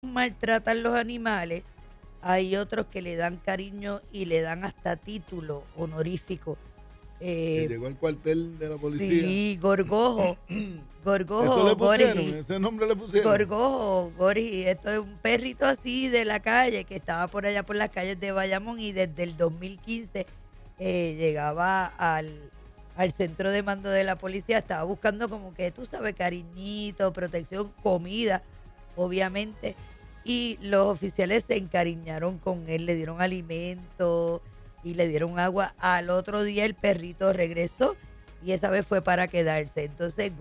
maltratan los animales, hay otros que le dan cariño y le dan hasta título honorífico. Que llegó al cuartel de la policía. Sí, Gorgojo. Gorgojo, ¿Eso le pusieron? Gorgi. ¿Ese nombre le pusieron? Gorgojo, Gorgi. Esto es un perrito así de la calle que estaba por allá por las calles de Bayamón y desde el 2015 llegaba al centro de mando de la policía. Estaba buscando como que, tú sabes, cariñito, protección, comida, obviamente. Y los oficiales se encariñaron con él, le dieron alimento y le dieron agua. Al otro día el perrito regresó y esa vez fue para quedarse. Entonces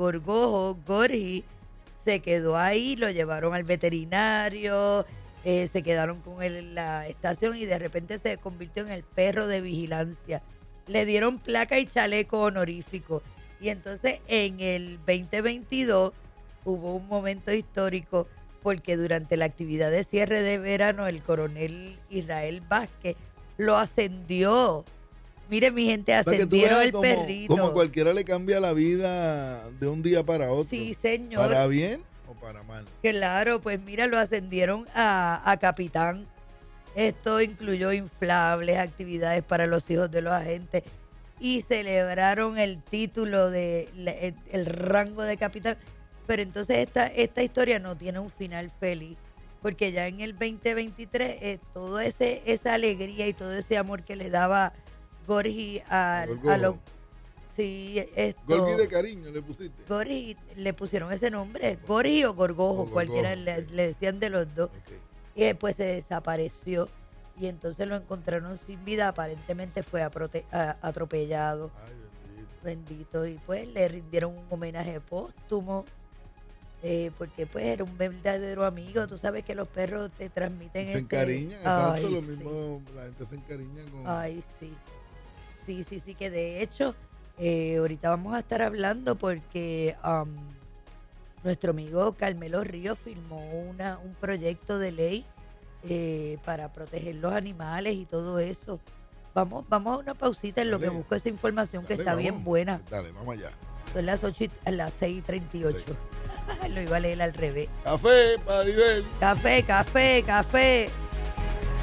Gorgi, se quedó ahí, lo llevaron al veterinario, se quedaron con él en la estación y de repente se convirtió en el perro de vigilancia. Le dieron placa y chaleco honorífico. Y entonces en el 2022 hubo un momento histórico porque durante la actividad de cierre de verano el coronel Israel Vázquez lo ascendió. Mire, mi gente, ascendieron el perrito. Como cualquiera le cambia la vida de un día para otro. Sí, señor. ¿Para bien o para mal? Claro, pues mira, lo ascendieron a capitán. Esto incluyó inflables, actividades para los hijos de los agentes y celebraron el título el rango de capitán. Pero entonces esta historia no tiene un final feliz, porque ya en el 2023 toda esa alegría y todo ese amor que le daba Gorgi a los... Sí, Gorgi de cariño le pusiste. Gorgi, le pusieron ese nombre, Gorgi o Gorgojo, cualquiera le decían de los dos. Okay. Y después se desapareció y entonces lo encontraron sin vida, aparentemente fue atropellado. Ay, bendito. Y pues le rindieron un homenaje póstumo. Porque pues era un verdadero amigo. Tú sabes que los perros te transmiten se encariñan, exacto, lo mismo, sí. la gente se encariña con... Ay, sí. Sí, que de hecho, ahorita vamos a estar hablando porque nuestro amigo Carmelo Ríos firmó un proyecto de ley para proteger los animales y todo eso. Vamos a una pausita en lo que busco esa información que está bien buena. Dale, vamos allá. Son las 6:38. Sí. Lo iba a leer al revés. Café, para Diver. Café.